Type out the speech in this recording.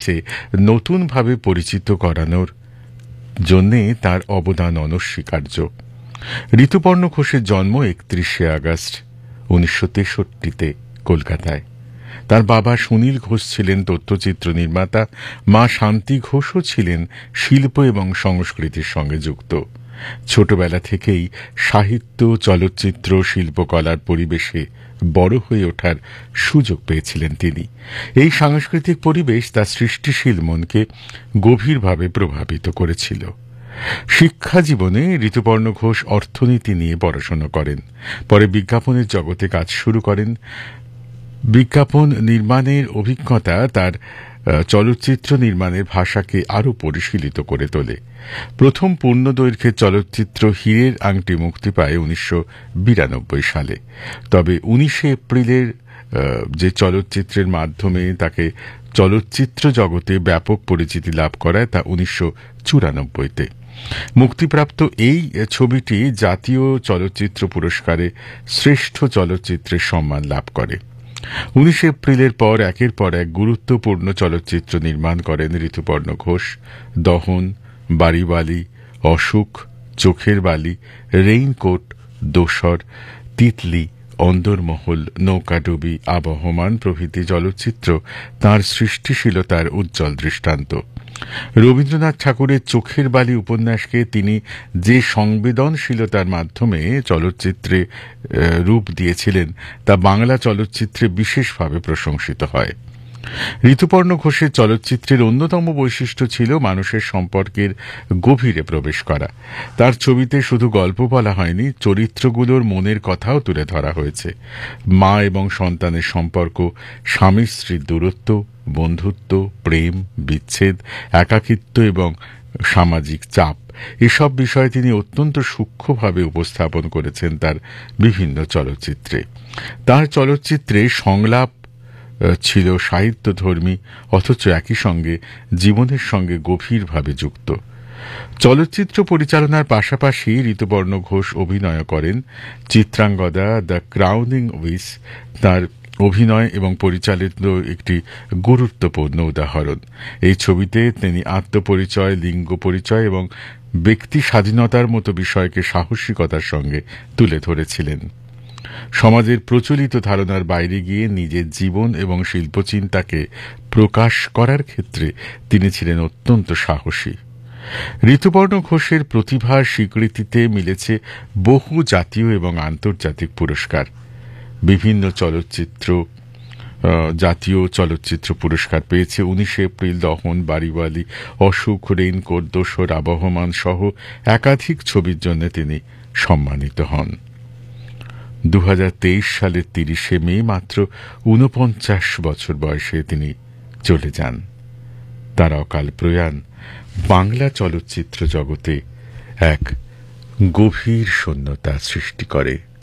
মঞ্চে নতুনভাবে পরিচিত করানোর জন্যে তার অবদান অনস্বীকার্য। ঋতুপর্ণ ঘোষের জন্ম 31শে আগস্ট 1963-তে কলকাতায়। তার বাবা সুনীল ঘোষ ছিলেন তথ্যচিত্র নির্মাতা, মা শান্তি ঘোষও ছিলেন শিল্প এবং সংস্কৃতির সঙ্গে যুক্ত। ছোটবেলা থেকেই সাহিত্য, চলচ্চিত্র, শিল্পকলার পরিবেশে বড় হয়ে ওঠার সুযোগ পেয়েছিলেন তিনি। এই সাংস্কৃতিক পরিবেশ তার সৃষ্টিশীল মনকে গভীরভাবে প্রভাবিত করেছিল। শিক্ষা জীবনে ঋতুপর্ণ ঘোষ অর্থনীতি নিয়ে পড়াশোনা করেন। পরে বিজ্ঞাপনের জগতে কাজ শুরু করেন। বিজ্ঞাপন নির্মাণের অভিজ্ঞতা তার চলচ্চিত্র নির্মাণের ভাষাকে আরও পরিশীলিত করে তোলে। প্রথম পূর্ণদৈর্ঘ্যের চলচ্চিত্র হীরের আংটি মুক্তি পায় 1992 সালে। তবে 19শে এপ্রিলের যে চলচ্চিত্রের মাধ্যমে তাকে চলচ্চিত্র জগতে ব্যাপক পরিচিতি লাভ করায় তা 1994-তে। মুক্তিপ্রাপ্ত এই ছবিটি জাতীয় চলচ্চিত্র পুরস্কারে শ্রেষ্ঠ চলচ্চিত্রের সম্মান লাভ করে। 19 এপ্রিলের পর একের পর এক গুরুত্বপূর্ণ চলচ্চিত্র নির্মাণ করেন ঋতুপর্ণ ঘোষ। দহন, বাড়িওয়ালি, অসুখ, চোখের বালি, রেইনকোট, দোসর, তিতলি, অন্দরমহল, নৌকাডুবি, আবহমান প্রভৃতি চলচ্চিত্র তাঁর সৃষ্টিশীলতার উজ্জ্বল দৃষ্টান্ত। রবীন্দ্রনাথ ঠাকুরের চোখের বালি উপন্যাসকে তিনি যে সংবেদনশীলতার মাধ্যমে চলচ্চিত্রে রূপ দিয়েছিলেন তা বাংলা চলচ্চিত্রে বিশেষভাবে প্রশংসিত হয়। ঋতুপর্ণ ঘোষের চলচ্চিত্রের অন্যতম বৈশিষ্ট্য ছিল মানুষের সম্পর্কের গভীরে প্রবেশ করা। তার ছবিতে শুধু গল্প বলা হয়নি, চরিত্রগুলোর মনের কথাও তুলে ধরা হয়েছে। মা এবং সন্তানের সম্পর্ক, স্বামী স্ত্রীর দূরত্ব, বন্ধুত্ব, প্রেম, বিচ্ছেদ, একাকিত্ব এবং সামাজিক চাপ, এসব বিষয় তিনি অত্যন্ত সূক্ষ্মভাবে উপস্থাপন করেছেন তার বিভিন্ন চলচ্চিত্রে। তার চলচ্চিত্রে সংলাপ ছিল সাহিত্যধর্মী, অথচ একই সঙ্গে জীবনের সঙ্গে গভীরভাবে যুক্ত। চলচ্চিত্র পরিচালনার পাশাপাশি ঋতুপর্ণ ঘোষ অভিনয় করেন। চিত্রাঙ্গদা, দ্য ক্রাউনিং উইশ তার অভিনয় এবং পরিচালিত একটি গুরুত্বপূর্ণ উদাহরণ। এই ছবিতে তিনি আত্মপরিচয়, লিঙ্গ পরিচয় এবং ব্যক্তি স্বাধীনতার মতো বিষয়কে সাহসিকতার সঙ্গে তুলে ধরেছিলেন। সমাজের প্রচলিত ধারণার বাইরে গিয়ে নিজের জীবন এবং শিল্পচিন্তাকে প্রকাশ করার ক্ষেত্রে তিনি ছিলেন অত্যন্ত সাহসী। ঋতুপর্ণ ঘোষের প্রতিভার স্বীকৃতিতে মিলেছে বহু জাতীয় এবং আন্তর্জাতিক পুরস্কার। বিভিন্ন চলচ্চিত্র জাতীয় চলচ্চিত্র পুরস্কার পেয়েছে। 19 এপ্রিল, দহন, বাড়িওয়ালি, অসুখ, রেইনকোট, দোসর, আবহমান সহ একাধিক ছবির জন্য তিনি সম্মানিত হন। 2023 সালের 30শে মে মাত্র 49 বছর বয়সে তিনি চলে যান। তার অকাল প্রয়াণ বাংলা চলচ্চিত্র জগতে এক গভীর শূন্যতা সৃষ্টি করে।